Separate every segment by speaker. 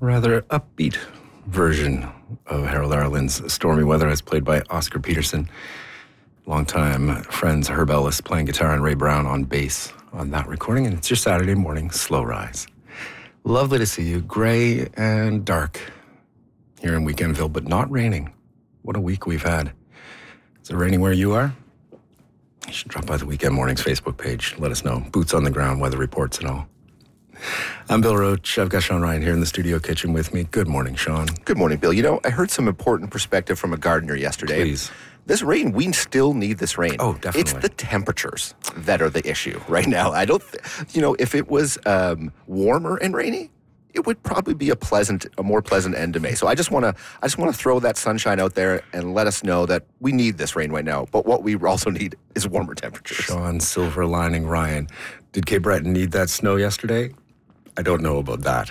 Speaker 1: rather upbeat version of Harold Arlen's Stormy Weather as played by Oscar Peterson. Longtime friends Herb Ellis playing guitar and Ray Brown on bass on that recording. And it's your Saturday morning slow rise. Lovely to see you. Gray and dark here in Weekendville, but not raining. What a week we've had. Is it raining where you are? You should drop by the Weekend Mornings Facebook page. Let us know. Boots on the ground, weather reports and all. I'm Bill Roach. I've got Sean Ryan here in the studio kitchen with me. Good morning, Sean.
Speaker 2: Good morning, Bill. You know, I heard some important perspective from a gardener yesterday.
Speaker 1: Please.
Speaker 2: This rain, we still need this rain.
Speaker 1: Oh, definitely.
Speaker 2: It's the temperatures that are the issue right now. I don't, if it was warmer and rainy, it would probably be a more pleasant end to May. So I just want to throw that sunshine out there and let us know that we need this rain right now. But what we also need is warmer temperatures.
Speaker 1: Sean Silver Lining Ryan. Did Cape Breton need that snow yesterday? I don't know about that.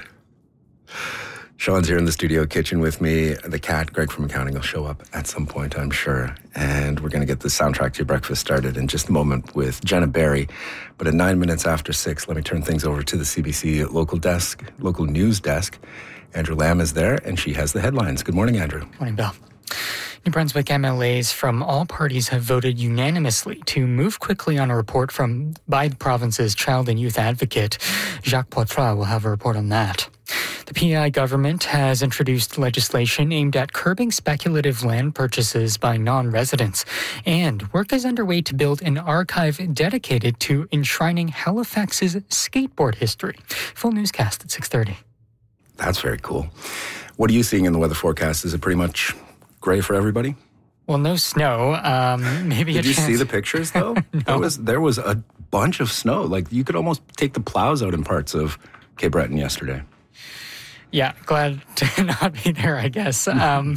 Speaker 1: Sean's here in the studio kitchen with me. The cat, Greg from accounting, will show up at some point, I'm sure. And we're going to get the soundtrack to your breakfast started in just a moment with Jenna Barry. But at 9 minutes after 6, let me turn things over to the CBC local news desk. Andrew Lamb is there, and she has the headlines. Good morning, Andrew.
Speaker 3: Morning, Bill. New Brunswick MLAs from all parties have voted unanimously to move quickly on a report by the province's child and youth advocate. Jacques Poitras will have a report on that. The PEI government has introduced legislation aimed at curbing speculative land purchases by non-residents, and work is underway to build an archive dedicated to enshrining Halifax's skateboard history. Full newscast at 6:30.
Speaker 1: That's very cool. What are you seeing in the weather forecast? Is it pretty much gray for everybody?
Speaker 3: Well, no snow. Maybe
Speaker 1: Did you see the pictures, though?
Speaker 3: No.
Speaker 1: There was a bunch of snow. Like, you could almost take the plows out in parts of Cape Breton yesterday.
Speaker 3: Yeah, glad to not be there, I guess. But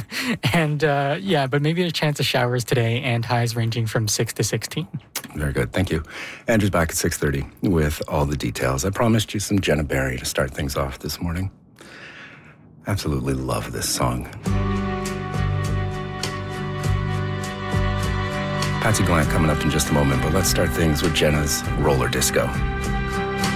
Speaker 3: maybe a chance of showers today and highs ranging from 6 to 16.
Speaker 1: Very good. Thank you. Andrew's back at 6:30 with all the details. I promised you some Jenna Barry to start things off this morning. Absolutely love this song. Patsy Glant coming up in just a moment, but let's start things with Jenna's Roller Disco.